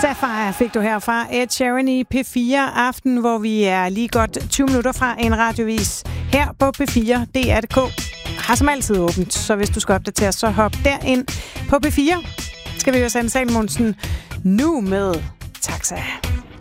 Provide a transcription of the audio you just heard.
Sapphire fik du her fra Ed Sheeran i P4 Aften, hvor vi er lige godt 20 minutter fra en radiovis her på P4. DR.dk har som altid åbent, så hvis du skal opdatere, så hop derind på P4. Skal vi høre Sanne Salomonsen nu med Taxa.